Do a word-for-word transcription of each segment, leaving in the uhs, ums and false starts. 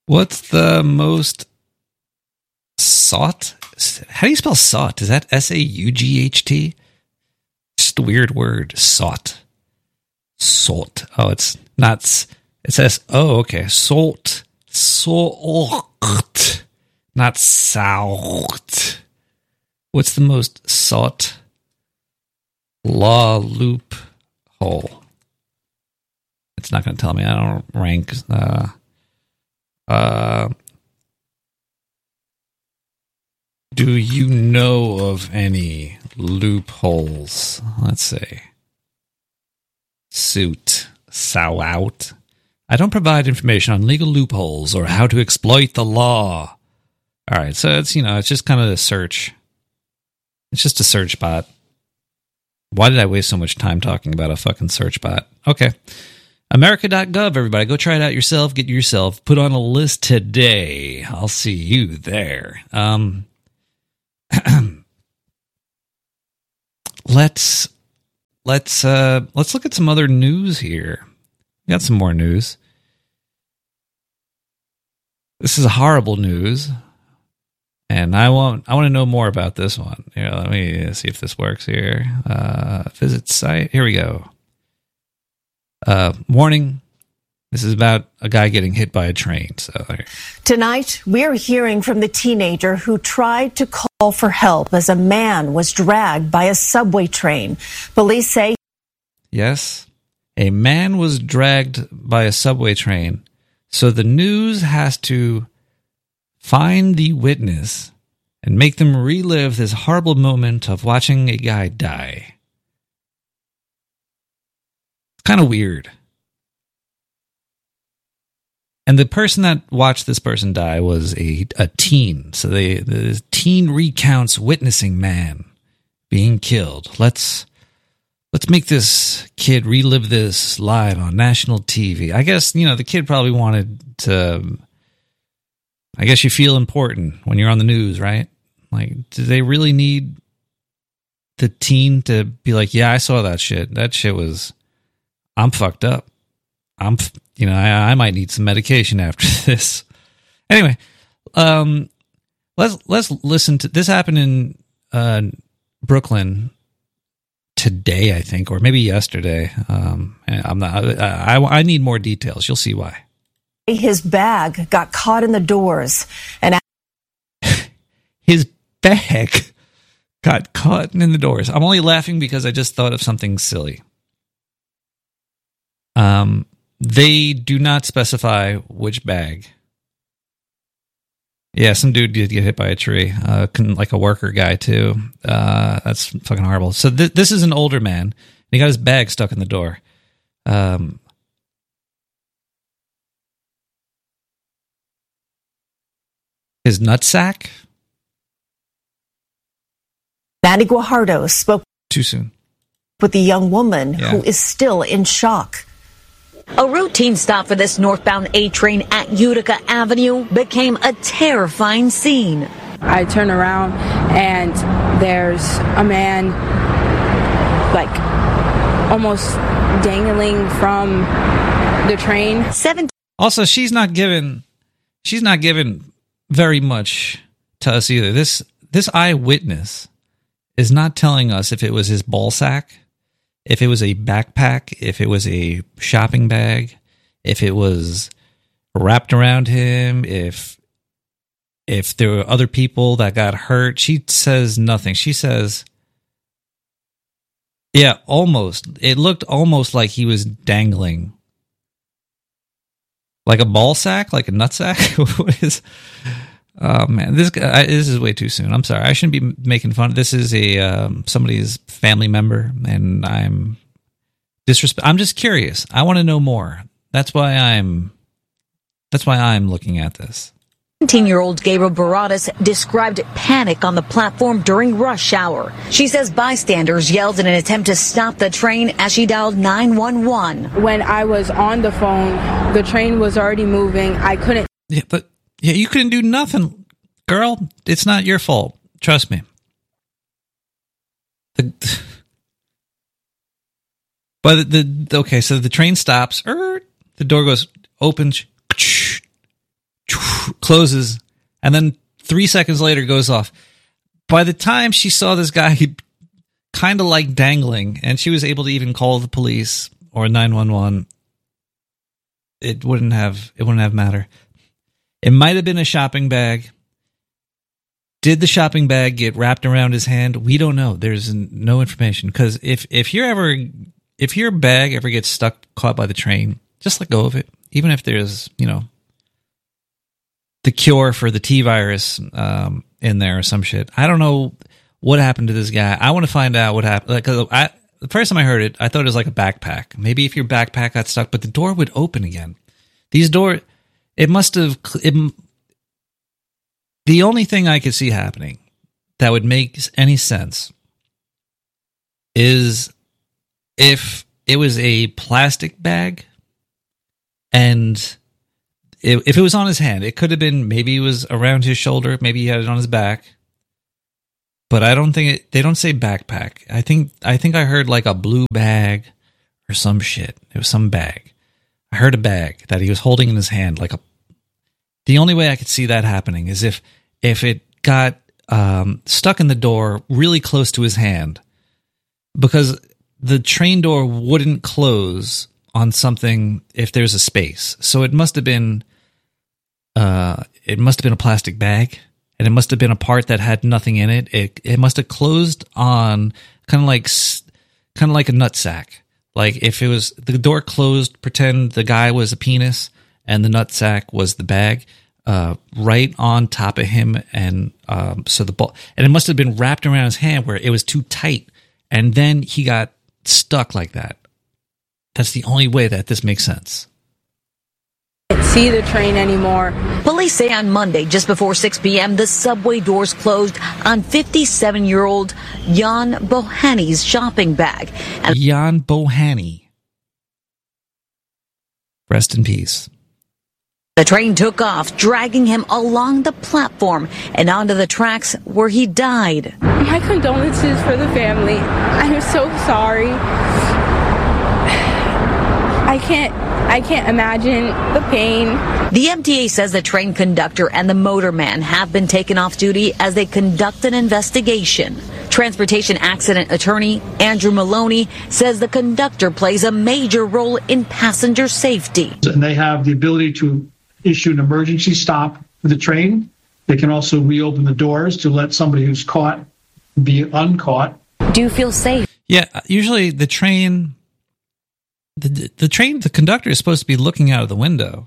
What's the most sought? How do you spell sought? Is that S A U G H T? Just a weird word. Sought. Salt. Oh, it's not. It says, oh, okay. Salt. Salt. Not salt. What's the most sought law loophole? It's not going to tell me. I don't rank. Uh, uh, do you know of any loopholes? Let's see. Suit. Sow out. I don't provide information on legal loopholes or how to exploit the law. All right, so it's, you know, it's just kind of a search. It's just a search bot. Why did I waste so much time talking about a fucking search bot? Okay. America dot gov, everybody. Go try it out yourself. Get yourself put on a list today. I'll see you there. Um, let's let's uh, let's look at some other news here. We got some more news. This is horrible news. And I want I want to know more about this one. Here, let me see if this works here. Uh, visit site. Here we go. Uh, warning. This is about a guy getting hit by a train. So here. Tonight, we're hearing from the teenager who tried to call for help as a man was dragged by a subway train. Police say... Yes, a man was dragged by a subway train. So the news has to find the witness and make them relive this horrible moment of watching a guy die. It's kind of weird. And the person that watched this person die was a, a teen. So they, the teen recounts witnessing man being killed. Let's let's make this kid relive this live on national T V. I guess, you know, the kid probably wanted to... I guess you feel important when you're on the news, right? Like, do they really need the teen to be like, yeah, I saw that shit. That shit was, I'm fucked up. I'm, you know, I, I might need some medication after this. Anyway, um, let's, let's listen to, this happened in uh, Brooklyn today, I think, or maybe yesterday. Um, I'm not, I, I, I need more details. You'll see why. His bag got caught in the doors, and his bag got caught in the doors. I'm only laughing because I just thought of something silly. Um, they do not specify which bag. Yeah, some dude did get hit by a tree, uh, like a worker guy too. Uh, that's fucking horrible. So th- this is an older man. And he got his bag stuck in the door. Um. His nutsack? Manny Guajardo spoke too soon with the young woman yeah. who is still in shock. A routine stop for this northbound A train at Utica Avenue became a terrifying scene. I turn around and there's a man like almost dangling from the train. Seven. Also, she's not given. She's not given. Very much to us either. This this eyewitness is not telling us if it was his ball sack, if it was a backpack, if it was a shopping bag, if it was wrapped around him, if if there were other people that got hurt. She says nothing. She says, yeah, almost. It looked almost like he was dangling. Like a ball sack? Like a nut sack? What is... Oh, man. This guy, this is way too soon. I'm sorry. I shouldn't be making fun. This is a um, somebody's family member, and I'm disrespect. I'm just curious. I want to know more. That's why I'm... That's why I'm looking at this. seventeen-year-old Gabriel Baradas described panic on the platform during rush hour. She says bystanders yelled in an attempt to stop the train as she dialed nine one one. When I was on the phone, the train was already moving. I couldn't... Yeah, but yeah, you couldn't do nothing, girl. It's not your fault. Trust me. The, but the, the okay, so the train stops. Er, the door goes open. closes, and then three seconds later goes off. By the time she saw this guy kind of like dangling, and she was able to even call the police or nine one one, it wouldn't have it wouldn't have matter. It might have been a shopping bag. Did the shopping bag get wrapped around his hand? We don't know. There's no information, because if if you're ever if your bag ever gets stuck, caught by the train, just let go of it. Even if there's, you know, the cure for the T virus um, in there or some shit. I don't know what happened to this guy. I want to find out what happened. Like, I, the first time I heard it, I thought it was like a backpack. Maybe if your backpack got stuck, but the door would open again. These doors, it must have. It, the only thing I could see happening that would make any sense is if it was a plastic bag, and it, if it was on his hand, it could have been, maybe it was around his shoulder, maybe he had it on his back. But I don't think it, they don't say backpack. I think I think I heard like a blue bag or some shit. It was some bag. I heard a bag that he was holding in his hand, like a. The only way I could see that happening is if if it got um, stuck in the door really close to his hand, because the train door wouldn't close on something if there's a space. So it must have been uh, it must have been a plastic bag, and it must have been a part that had nothing in it. It it must have closed on kind of like kind of like a nutsack. Like if it was the door closed, pretend the guy was a penis and the nutsack was the bag, uh, right on top of him, and um, so the ball, and it must have been wrapped around his hand where it was too tight, and then he got stuck like that. That's the only way that this makes sense. Can't see the train anymore. Police say on Monday, just before six p.m., the subway doors closed on fifty-seven-year-old Jan Bohanny's shopping bag. And Jan Bohanny. Rest in peace. The train took off, dragging him along the platform and onto the tracks where he died. My condolences for the family. I'm so sorry. I can't I can't imagine the pain. The M T A says the train conductor and the motorman have been taken off duty as they conduct an investigation. Transportation accident attorney Andrew Maloney says the conductor plays a major role in passenger safety. And they have the ability to issue an emergency stop for the train. They can also reopen the doors to let somebody who's caught be uncaught. Do you feel safe? Yeah, usually the train... The the train, the conductor is supposed to be looking out of the window.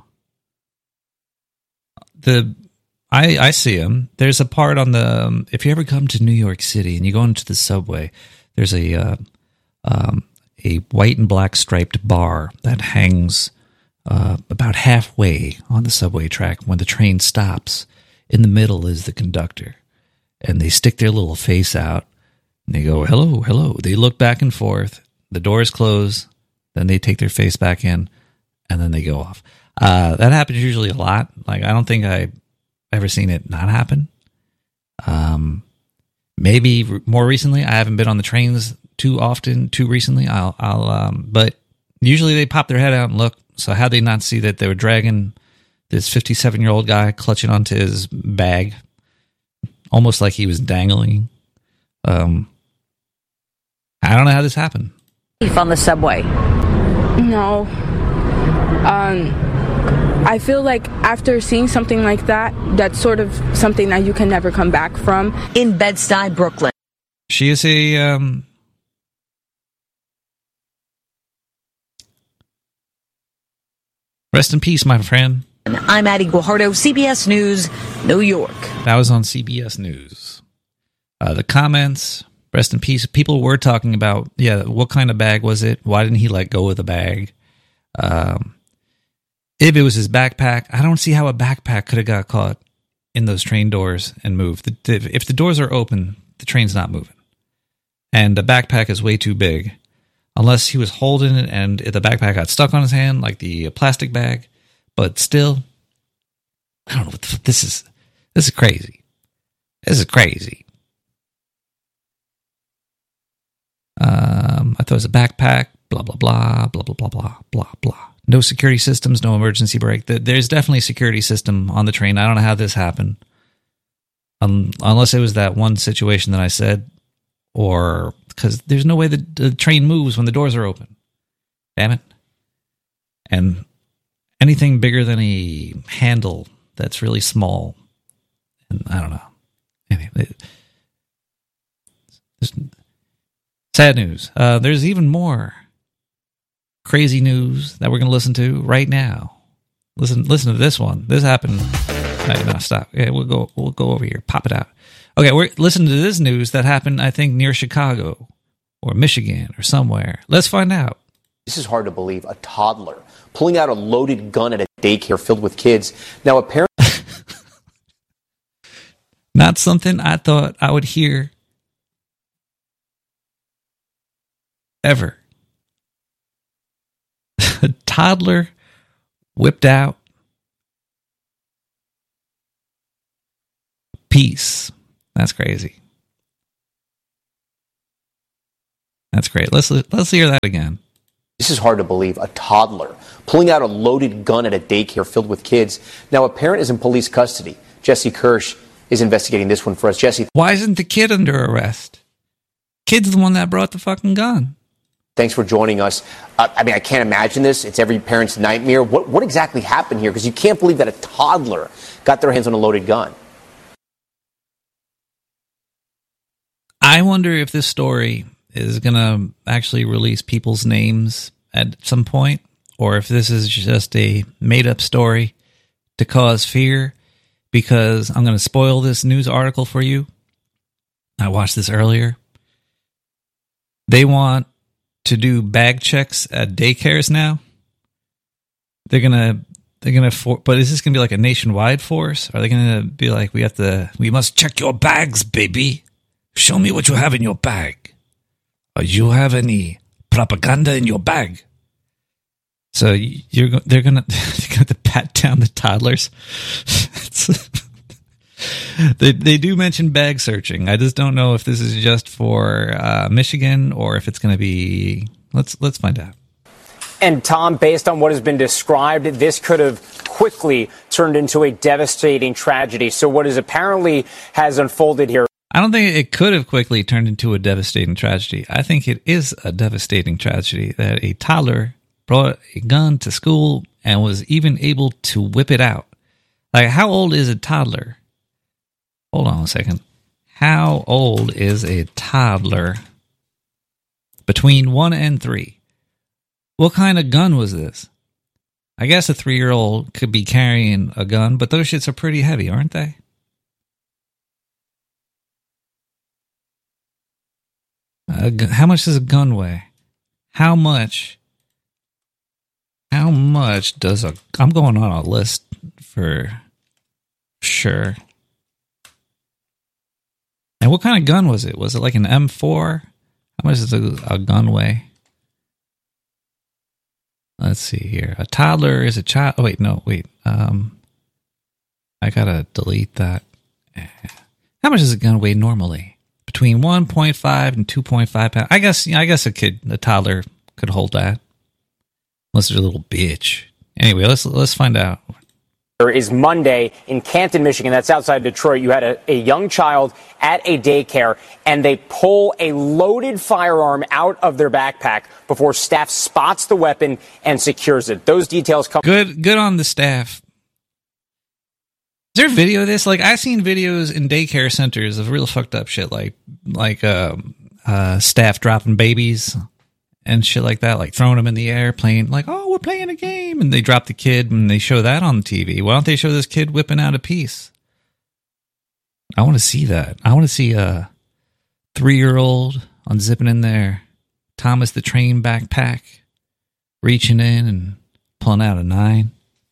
The I I see him. There's a part on the um, if you ever come to New York City and you go into the subway, there's a uh, um, a white and black striped bar that hangs uh, about halfway on the subway track. When the train stops, in the middle is the conductor, and they stick their little face out and they go, "Hello, hello." They look back and forth. The doors close. Then they take their face back in, and then they go off. Uh, that happens usually a lot. Like, I don't think I've ever seen it not happen. Um, maybe re- more recently, I haven't been on the trains too often, too recently. I'll, I'll, um, but usually they pop their head out and look. So how they not see that they were dragging this fifty-seven-year-old guy clutching onto his bag, almost like he was dangling? Um, I don't know how this happened. On the subway. No. Um, I feel like after seeing something like that, that's sort of something that you can never come back from. In Bed-Stuy, Brooklyn. She is a... Um, rest in peace, my friend. I'm Addie Guajardo, C B S News, New York. That was on C B S News. Uh, the comments... Rest in peace. People were talking about, yeah, what kind of bag was it? Why didn't he let go of the bag? Um, if it was his backpack, I don't see how a backpack could have got caught in those train doors and moved. The, the, if the doors are open, the train's not moving. And the backpack is way too big. Unless he was holding it and the backpack got stuck on his hand, like the plastic bag. But still, I don't know what the, this is. This is crazy. This is crazy. Um, I thought it was a backpack, blah, blah, blah, blah, blah, blah, blah, blah, blah. no security systems, no emergency brake. There's definitely a security system on the train. I don't know how this happened. Um, unless it was that one situation that I said, or because there's no way the, the train moves when the doors are open. Damn it. And anything bigger than a handle that's really small, and I don't know. Anyway, it, sad news. Uh, there's even more crazy news that we're going to listen to right now. Listen, listen to this one. This happened. No, no, stop. Yeah, we'll go. We'll go over here. Pop it out. Okay, we're listening to this news that happened, I think, near Chicago or Michigan or somewhere. Let's find out. This is hard to believe. A toddler pulling out a loaded gun at a daycare filled with kids. Now, apparently, not something I thought I would hear ever. A toddler whipped out piece. That's crazy. That's great. Let's let's hear that again. This is hard to believe. A toddler pulling out a loaded gun at a daycare filled with kids. Now, a parent is in police custody. Jesse Kirsch is investigating this one for us. Jesse, why isn't the kid under arrest? Kid's the one that brought the fucking gun. Thanks for joining us. Uh, I mean, I can't imagine this. It's every parent's nightmare. What what exactly happened here? Because you can't believe that a toddler got their hands on a loaded gun. I wonder if this story is going to actually release people's names at some point, or if this is just a made-up story to cause fear, because I'm going to spoil this news article for you. I watched this earlier. They want to do bag checks at daycares now. They're going to, they're going to, for, but is this going to be like a nationwide force? Are they going to be like, we have to, we must check your bags, baby. Show me what you have in your bag. Or you have any propaganda in your bag? So you're they're gonna they're gonna pat down the toddlers. they they do mention bag searching. I just don't know if this is just for uh, Michigan or if it's going to be. Let's let's find out. And Tom, based on what has been described, this could have quickly turned into a devastating tragedy. So what is apparently has unfolded here. I don't think it could have quickly turned into a devastating tragedy. I think it is a devastating tragedy that a toddler brought a gun to school and was even able to whip it out. Like, how old is a toddler? Hold on a second. How old is a toddler? Between one and three. What kind of gun was this? I guess a three-year-old could be carrying a gun, but those shits are pretty heavy, aren't they? Uh, how much does a gun weigh? How much? How much does a... I'm going on a list for sure. And what kind of gun was it? Was it like an M four? How much does a, a gun weigh? Let's see here. A toddler is a child... Oh, wait, no, wait. Um, I gotta delete that. How much does a gun weigh normally? Between one point five and two point five pounds. I guess I guess a kid, a toddler could hold that. Unless they're a little bitch. Anyway, let's let's find out. There is Monday in Canton, Michigan. That's outside Detroit. You had a, a young child at a daycare, and they pull a loaded firearm out of their backpack before staff spots the weapon and secures it. Those details come. Good, good on the staff. Is there a video of this? Like, I've seen videos in daycare centers of real fucked up shit, like like uh, uh, staff dropping babies and shit like that, like throwing them in the air, playing like, oh, we're playing a game, and they drop the kid, and they show that on the T V. Why don't they show this kid whipping out a piece? I want to see that. I want to see a three-year-old unzipping in their Thomas the Train backpack, reaching in and pulling out a nine.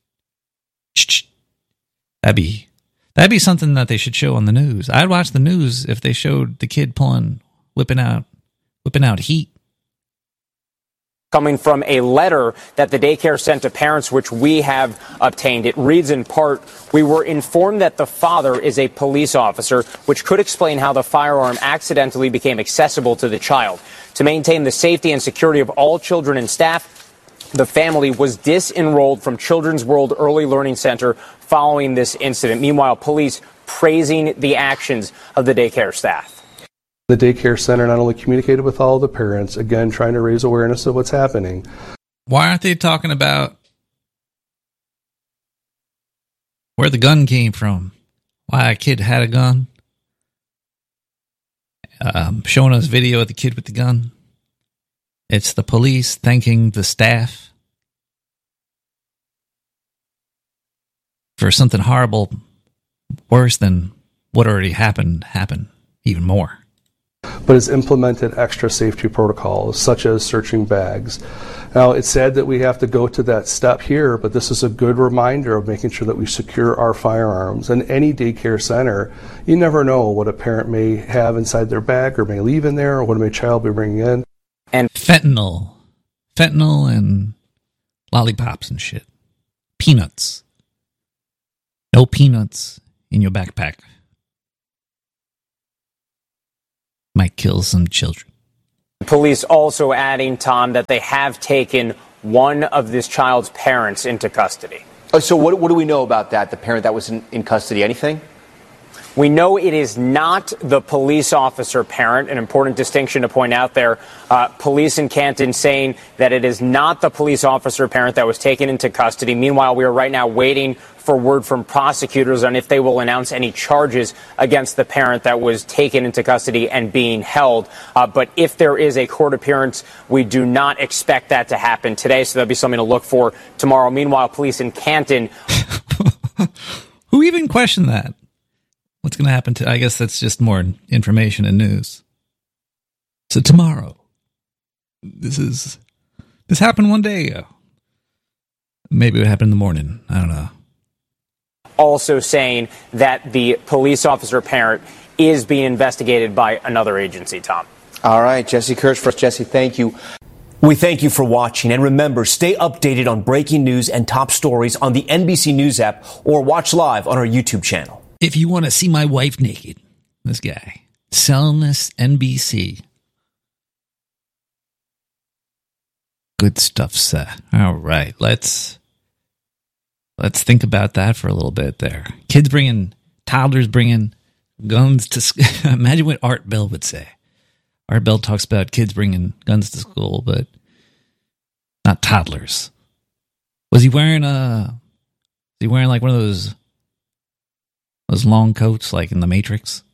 That'd be that'd be something that they should show on the news. I'd watch the news if they showed the kid pulling, whipping out, whipping out heat. Coming from a letter that the daycare sent to parents, which we have obtained. It reads in part, we were informed that the father is a police officer, which could explain how the firearm accidentally became accessible to the child. To maintain the safety and security of all children and staff, The family was disenrolled from Children's World Early Learning Center following this incident. Meanwhile, police praising the actions of the daycare staff. The daycare center not only communicated with all the parents, again, trying to raise awareness of what's happening. Why aren't they talking about where the gun came from? Why a kid had a gun? Um, showing us video of the kid with the gun. It's the police thanking the staff for something horrible, worse than what already happened, happen even more. But it's implemented extra safety protocols, such as searching bags. Now, it's sad that we have to go to that step here, but this is a good reminder of making sure that we secure our firearms. In any daycare center, you never know what a parent may have inside their bag or may leave in there, or what a child may bring in. And fentanyl. Fentanyl and lollipops and shit. Peanuts. No peanuts in your backpack. Might kill some children. Police also adding, Tom, that they have taken one of this child's parents into custody. Oh, so what, what do we know about that, the parent that was in, in custody? Anything? We know it is not the police officer parent, an important distinction to point out there. Uh, police in Canton saying that it is not the police officer parent that was taken into custody. Meanwhile, we are right now waiting for word from prosecutors on if they will announce any charges against the parent that was taken into custody and being held. Uh, but if there is a court appearance, we do not expect that to happen today, so that'll be something to look for tomorrow. Meanwhile, police in Canton... Who even questioned that? What's going to happen to... I guess that's just more information and news. So tomorrow. This is... This happened one day ago. Maybe it happened in the morning. I don't know. Also saying that the police officer parent is being investigated by another agency, Tom. All right, Jesse Kirsch for us. Jesse, thank you. We thank you for watching, and remember, stay updated on breaking news and top stories on the N B C News app or watch live on our YouTube channel. If you want to see my wife naked, this guy, selling this N B C. Good stuff, sir. All right, let's let's think about that for a little bit there. Kids bringing, toddlers bringing guns to school. Imagine what Art Bell would say. Art Bell talks about kids bringing guns to school, but not toddlers. Was he wearing a? Was he wearing like one of those those long coats, like in The Matrix?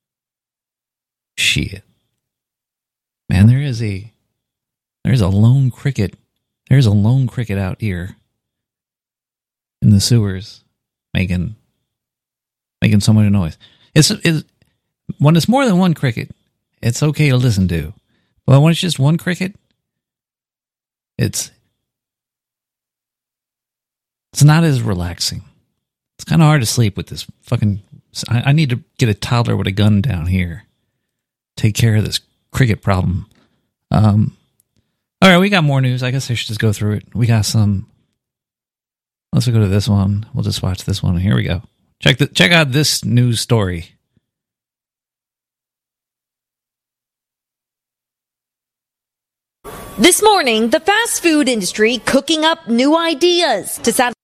Shit, man, there is a there's a lone cricket. There's a lone cricket out here in the sewers, making making so much noise. It's it's when it's more than one cricket, it's okay to listen to. But when it's just one cricket, it's it's not as relaxing. It's kind of hard to sleep with this fucking... I, I need to get a toddler with a gun down here. Take care of this cricket problem. Um, all right, we got more news. I guess I should just go through it. We got some... Let's go to this one. We'll just watch this one. Here we go. Check the, check out this news story. This morning, the fast food industry cooking up new ideas to satisfy.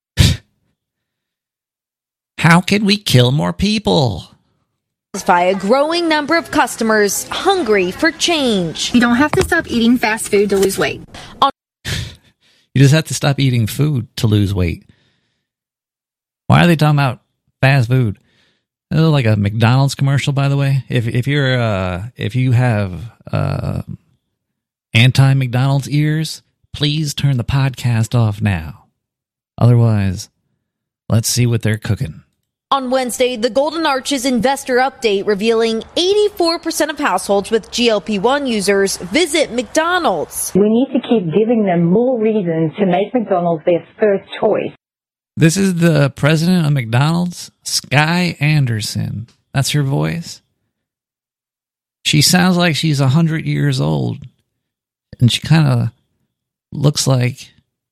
How can we kill more people? By a growing number of customers hungry for change. You don't have to stop eating fast food to lose weight. On- you just have to stop eating food to lose weight. Why are they talking about fast food? This is like a McDonald's commercial, by the way. If if you're uh, if you have uh, anti-McDonald's ears, please turn the podcast off now. Otherwise, let's see what they're cooking. On Wednesday, the Golden Arches investor update revealing eighty-four percent of households with G L P one users visit McDonald's. We need to keep giving them more reasons to make McDonald's their first choice. This is the president of McDonald's, Sky Anderson. That's her voice. She sounds like she's one hundred years old. And she kind of looks like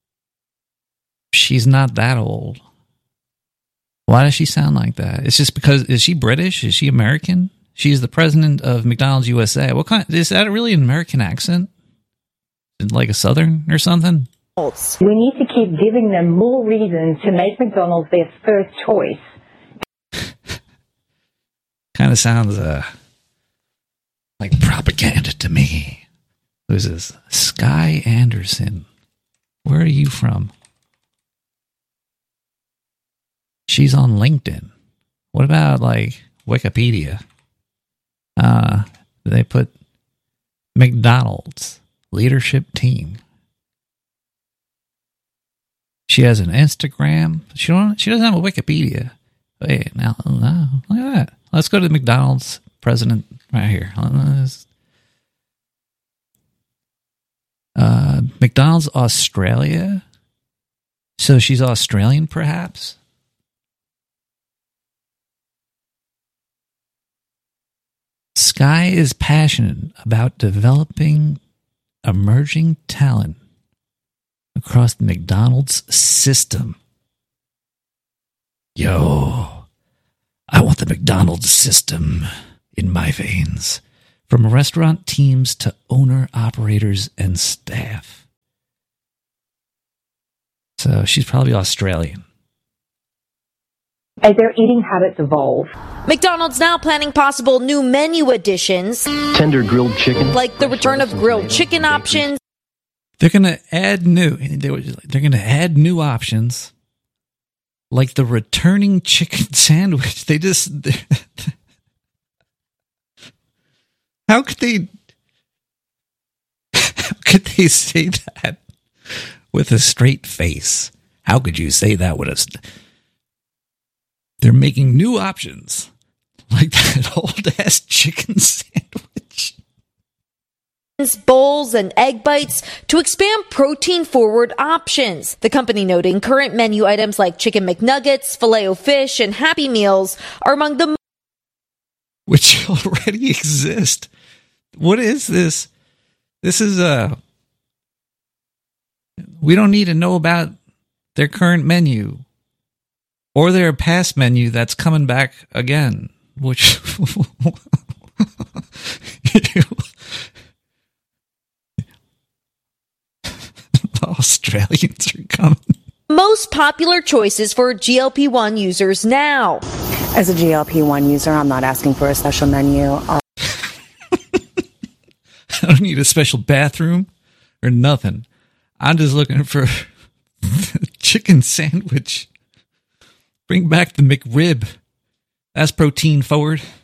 she's not that old. Why does she sound like that? It's just because, is she British? Is she American? She's the president of McDonald's U S A. What kind, is that really an American accent? Like a Southern or something? We need to keep giving them more reasons to make McDonald's their first choice. Kind of sounds uh, like propaganda to me. Who's this? Sky Anderson. Where are you from? She's on LinkedIn. What about, like, Wikipedia? Uh, they put McDonald's leadership team. She has an Instagram. She don't. She doesn't have a Wikipedia. Wait, now, no, look at that. Let's go to the McDonald's president right here. Uh, McDonald's Australia. So she's Australian, perhaps? Sky is passionate about developing emerging talent across the McDonald's system. Yo, I want the McDonald's system in my veins. From restaurant teams to owner, operators, and staff. So she's probably Australian. As their eating habits evolve. McDonald's now planning possible new menu additions. Tender grilled chicken. Like the return of grilled chicken options. They're going to add new, they're going to add new options. Like the returning chicken sandwich. They just, how could they, how could they say that with a straight face? How could you say that with a, they're making new options. Like that old ass chicken sandwich. Bowls and egg bites to expand protein-forward options. The company noting current menu items like Chicken McNuggets, Filet-O-Fish, and Happy Meals are among the which already exist. What is this? This is a... We don't need to know about their current menu or their past menu that's coming back again, which... Australians are coming. Most popular choices for G L P one users now. As a G L P one user, I'm not asking for a special menu. I'll- I don't need a special bathroom or nothing. I'm just looking for a chicken sandwich. Bring back the McRib. That's protein forward.